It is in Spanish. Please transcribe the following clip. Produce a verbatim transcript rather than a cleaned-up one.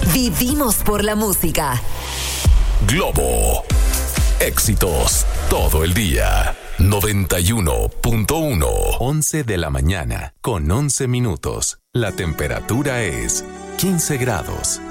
Vivimos por la música. Globo. Éxitos todo el día. noventa y uno punto uno. once de la mañana con once minutos. La temperatura es quince grados.